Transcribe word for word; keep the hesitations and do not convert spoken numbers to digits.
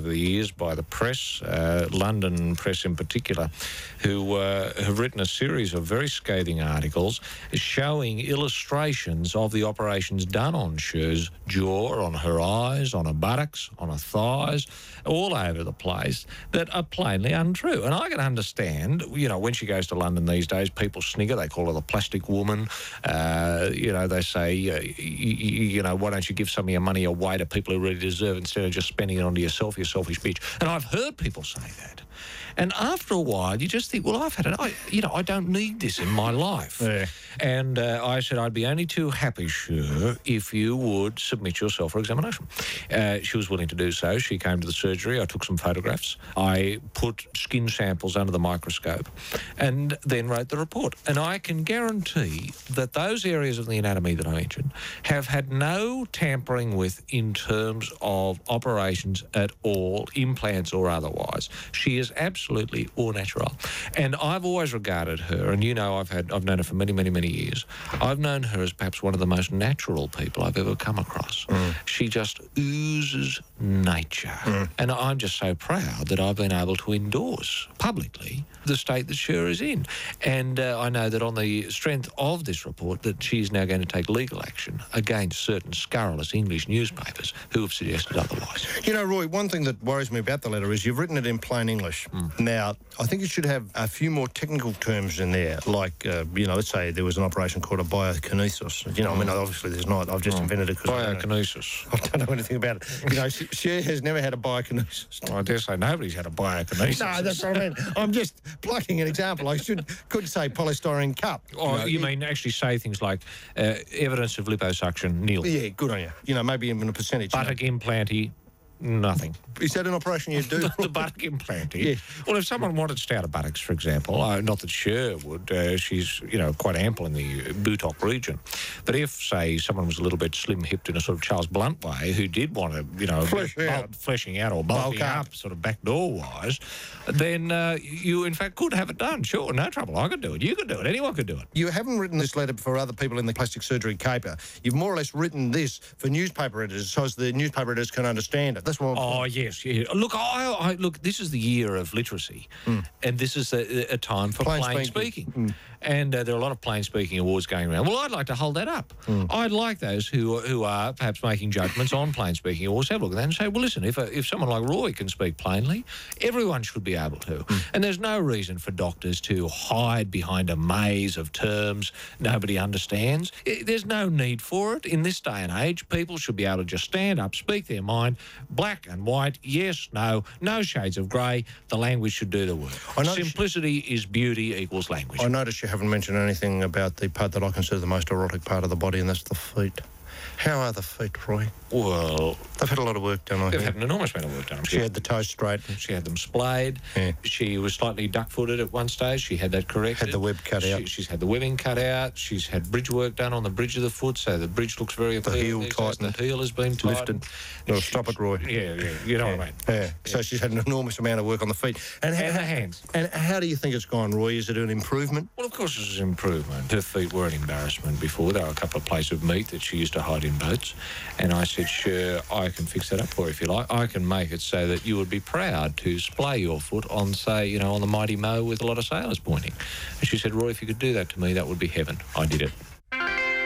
over the years by the press, uh, London press in particular, who uh, have written a series of very scathing articles showing illustrations of the operations done on Sher's jaw, on her eyes, on her buttocks, on her thighs, all over the place, that are plainly untrue. And I can understand, you know, when she goes to London these days, people snigger. They call her the plastic woman. Uh, you know, they say, uh, you know, why don't you give some of your money away to people who really deserve it instead of just spending it onto yourself, you selfish bitch. And I've heard people say that. And after a while, you just think, well, I've had it. I, you know, I don't need this in my life. Yeah. And uh, I said, I'd be only too happy, sure, if you would submit yourself for examination. Uh, she was willing to do so. She came to the surgery. I took some photographs. I put skin samples under the microscope and then wrote the report. And I can guarantee that those areas of the anatomy that I mentioned have had no tampering with in terms of operations at all, implants or otherwise. She is absolutely au natural. And I've always regarded her, and you know I've had I've known her for many, many, many years. I've known her as perhaps one of the most natural people I've ever come across. Mm. She just oozes nature. Mm. And I'm just so proud that I've been able to endorse publicly the state that Sher is in. And uh, I know that on the strength of this report that she's now going to take legal action against certain scurrilous English newspapers who have suggested otherwise. You know, Roy, one thing that worries me about the letter is you've written it in plain English. Mm. Now, I think you should have a few more technical terms in there, like, uh, you know, let's say there was an operation called a biokinesis. You know, mm. I mean, obviously there's not. I've just mm. invented it. Biokinesis. I don't, I don't know anything about it. You know, Cher has never had a biokinesis. Well, I dare say nobody's had a biokinesis. No, that's what I mean. I'm just plucking an example. I should could say polystyrene cup. Or you, know, you mean actually say things like uh, evidence of liposuction, nil. Yeah, good on you. You know, maybe even a percentage. Buttock you know. implanty, nothing. Is that an operation you do? The buttock implanty. Yeah. Well, if someone wanted stouter buttocks, for example, uh, not that Cher would, uh, she's, you know, quite ample in the buttock region. But if, say, someone was a little bit slim-hipped in a sort of Charles Blunt way, who did want to, you know, Flesh out. bulk, fleshing out or bulking Bulk up, up, sort of backdoor-wise, then uh, you, in fact, could have it done. Sure, no trouble. I could do it. You could do it. Anyone could do it. You haven't written this letter for other people in the plastic surgery caper. You've more or less written this for newspaper editors so as the newspaper editors can understand it. That's what I'm Oh, yes. Yeah. Look, I, I, look, this is the year of literacy, mm. and this is a, a time for plain, plain speaking. speaking. Mm. And uh, there are a lot of plain speaking awards going around. Well, I'd like to hold that up. Mm. I'd like those who who are perhaps making judgments on plain speaking awards have a look at that and say, well, listen, if a, if someone like Roy can speak plainly, everyone should be able to. Mm. And there's no reason for doctors to hide behind a maze of terms nobody understands. There's no need for it. In this day and age, people should be able to just stand up, speak their mind, black and white, yes, no, no shades of grey. The language should do the work. Simplicity is beauty equals language. I noticed you haven't mentioned anything about the part that I consider the most erotic part of the body, and that's the feet. How are the feet, Roy? Well, they've had a lot of work done on They've here. had an enormous amount of work done. She had the toes straightened. She had them splayed. Yeah. She was slightly duck-footed at one stage. She had that corrected. Had the web cut she, out. She's had the webbing cut out. She's had bridge work done on the bridge of the foot, so the bridge looks very The appealing. heel tightened. The heel has been tightened. Lifted. No, stop it, Roy. Yeah, yeah, you know yeah. what I mean. Yeah. yeah. So she's had an enormous amount of work on the feet. And, And how, the hands. And how do you think it's gone, Roy? Is it an improvement? Well, of course it's an improvement. Her feet were an embarrassment before. There were a couple of places of meat that she used to hide in boats. And I said, sure, I can fix that up for you if you like. I can make it so that you would be proud to splay your foot on, say, you know, on the mighty mow with a lot of sailors pointing. And she said, Roy, if you could do that to me, that would be heaven. I did it.